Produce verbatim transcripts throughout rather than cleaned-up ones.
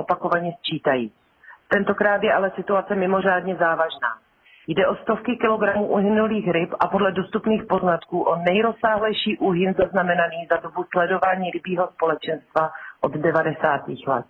opakovaně sčítají. Tentokrát je ale situace mimořádně závažná. Jde o stovky kilogramů uhynulých ryb a podle dostupných poznatků o nejrozsáhlejší úhyn zaznamenaný za dobu sledování rybího společenstva od devadesátých let.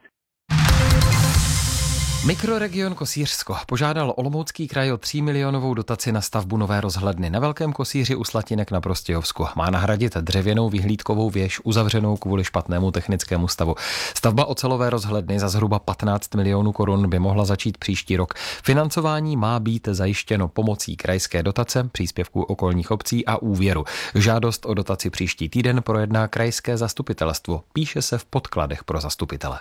Mikroregion Kosířsko požádal Olomoucký kraj o třímilionovou dotaci na stavbu nové rozhledny na Velkém Kosíři u Slatinek na Prostějovsku. Má nahradit dřevěnou vyhlídkovou věž uzavřenou kvůli špatnému technickému stavu. Stavba ocelové rozhledny za zhruba patnáct milionů korun by mohla začít příští rok. Financování má být zajištěno pomocí krajské dotace, příspěvků okolních obcí a úvěru. Žádost o dotaci příští týden projedná krajské zastupitelstvo. Píše se v podkladech pro zastupitele.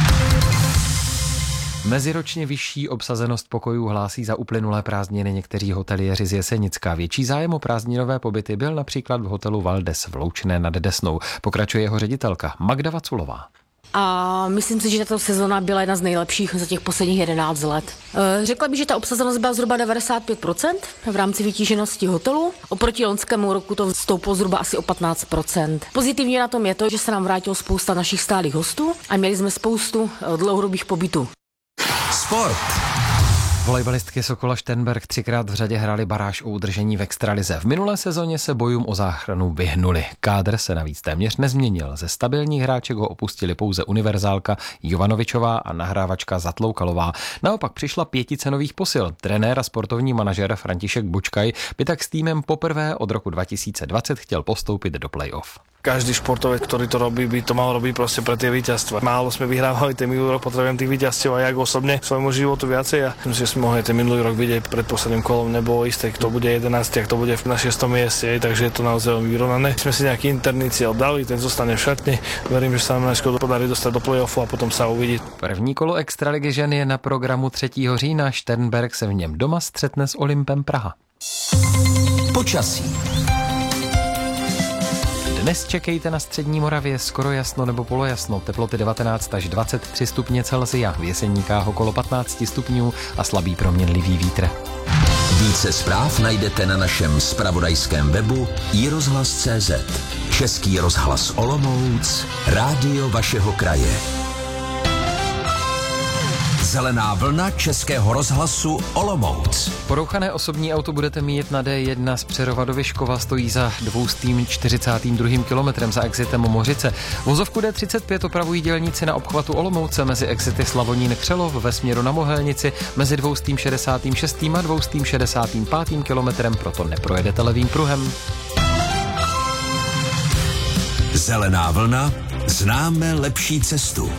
Meziročně vyšší obsazenost pokojů hlásí za uplynulé prázdniny někteří hoteliéři z Jesenicka. Větší zájem o prázdninové pobyty byl například v hotelu Valdes v Loučné nad Desnou. Pokračuje jeho ředitelka Magda Vaculová. A myslím si, že tato sezona byla jedna z nejlepších za těch posledních jedenáct let. Řekla bych, že ta obsazenost byla zhruba devadesát pět procent v rámci vytíženosti hotelu. Oproti loňskému roku to stouplo zhruba asi o patnáct procent. Pozitivně na tom je to, že se nám vrátilo spousta našich stálých hostů a měli jsme spoustu dlouhodobých pobytů. Sport. Volejbalistky Sokola Šternberk třikrát v řadě hrály baráž o udržení v extralize. V minulé sezóně se bojům o záchranu vyhnuli. Kádr se navíc téměř nezměnil. Ze stabilních hráček ho opustili pouze univerzálka Jovanovičová a nahrávačka Zatloukalová. Naopak přišla pětice nových posil. Trenér a sportovní manažer František Bučkaj by tak s týmem poprvé od roku dva tisíce dvacet chtěl postoupit do play-off. Každý športovec, ktorý to robí, by to mal robiť proste pre tie víťazstva. Málo sme vyhrávali ten minulý rok, potrebujem tých víťazstiev a ja osobne svojmu životu viacej a myslím, že sme mohli ten minulý rok vidieť pred posledným kolom, nebolo isté, kto bude jedenásty a kto bude na šiestom mieste, takže je to naozaj veľmi vyrovnané. Sme si nejaký interný cieľ dali, ten zostane v šatni. Verím, že sa nám najskôr podarí dostať do play-offu a potom sa uvidí. První kolo extraligy žen je na programu třetího října. Šternberk se v něm doma střetne s Olympem Praha. Počasí. Dnes čekejte na střední Moravě skoro jasno nebo polojasno, teploty devatenáct až dvacet tři stupně Celsia, v Jeseníkách okolo patnáct stupňů a slabý proměnlivý vítr. Více zpráv najdete na našem zpravodajském webu i rozhlas tečka cé zet. Český rozhlas Olomouc, rádio vašeho kraje. Zelená vlna Českého rozhlasu Olomouc. Porouchané osobní auto budete mít na dé jedna z Přerova do Vyškova, stojí za dvoustým čtyřicátým druhým kilometrem za exitem Mořice. Vozovku dé třicet pět opravují dělníci na obchvatu Olomouce mezi exity Slavonín Křelov ve směru na Mohelnici mezi dvoustým šedesátým šestým a dvoustým šedesátým pátým kilometrem, proto neprojedete levým pruhem. Zelená vlna, známe lepší cestu.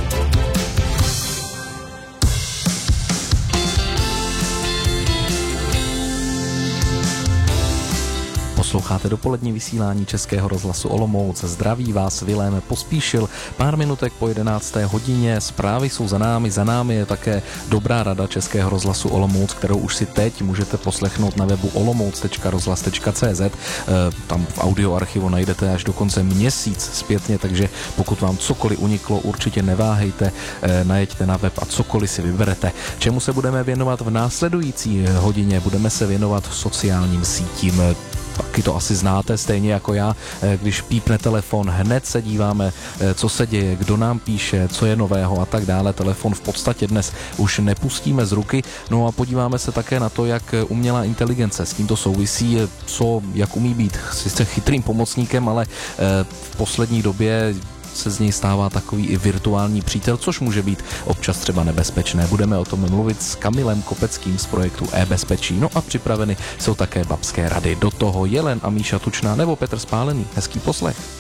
Posloucháte dopolední vysílání Českého rozhlasu Olomouc. Zdraví vás Vilém Pospíšil. Pár minutek po jedenácté hodině. Zprávy jsou za námi. Za námi je také dobrá rada Českého rozhlasu Olomouc, kterou už si teď můžete poslechnout na webu olomouc tečka rozhlas tečka cé zet. Tam v audioarchivu najdete až do konce měsíc zpětně, takže pokud vám cokoliv uniklo, určitě neváhejte, najeďte na web a cokoliv si vyberete. Čemu se budeme věnovat v následující hodině? Budeme se věnovat sociálním sítím. Taky to asi znáte, stejně jako já, když pípne telefon, hned se díváme, co se děje, kdo nám píše, co je nového a tak dále. Telefon v podstatě dnes už nepustíme z ruky, no a podíváme se také na to, jak umělá inteligence s tímto souvisí, co, jak umí být sice chytrým pomocníkem, ale v poslední době se z něj stává takový i virtuální přítel, což může být občas třeba nebezpečné. Budeme o tom mluvit s Kamilem Kopeckým z projektu e-bezpečí. No a připraveny jsou také babské rady. Do toho Jelen a Míša Tučná nebo Petr Spálený. Hezký poslech.